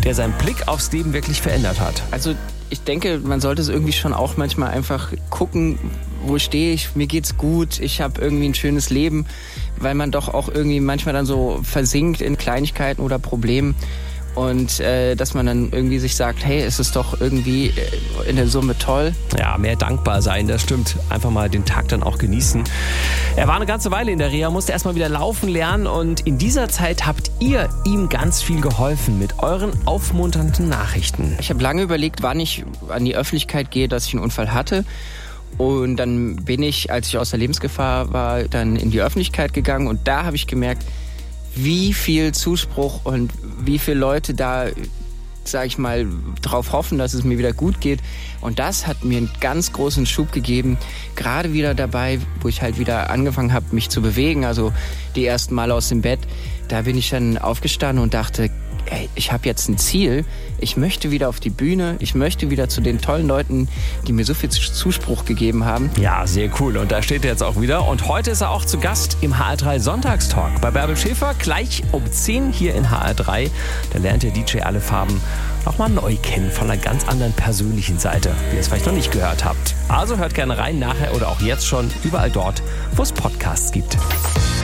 der seinen Blick aufs Leben wirklich verändert hat. Also ich denke, man sollte es irgendwie schon auch manchmal einfach gucken, wo stehe ich, mir geht's gut, ich habe irgendwie ein schönes Leben, weil man doch auch irgendwie manchmal dann so versinkt in Kleinigkeiten oder Problemen. Und dass man dann irgendwie sich sagt, hey, es ist doch irgendwie in der Summe toll. Ja, mehr dankbar sein, das stimmt. Einfach mal den Tag dann auch genießen. Er war eine ganze Weile in der Reha, musste erstmal wieder laufen lernen und in dieser Zeit habt ihr ihm ganz viel geholfen mit euren aufmunternden Nachrichten. Ich habe lange überlegt, wann ich an die Öffentlichkeit gehe, dass ich einen Unfall hatte. Und dann bin ich, als ich aus der Lebensgefahr war, dann in die Öffentlichkeit gegangen und da habe ich gemerkt, wie viel Zuspruch und wie viele Leute da, sag ich mal, drauf hoffen, dass es mir wieder gut geht. Und das hat mir einen ganz großen Schub gegeben. Gerade wieder dabei, wo ich halt wieder angefangen habe, mich zu bewegen. Also die ersten Mal aus dem Bett. Da bin ich dann aufgestanden und dachte, ey, ich habe jetzt ein Ziel. Ich möchte wieder auf die Bühne. Ich möchte wieder zu den tollen Leuten, die mir so viel Zuspruch gegeben haben. Ja, sehr cool. Und da steht er jetzt auch wieder. Und heute ist er auch zu Gast im HR3 Sonntagstalk bei Bärbel Schäfer. Gleich um 10 hier in HR3. Da lernt der DJ Alle Farben nochmal neu kennen von einer ganz anderen persönlichen Seite, wie ihr es vielleicht noch nicht gehört habt. Also hört gerne rein, nachher oder auch jetzt schon, überall dort, wo es Podcasts gibt.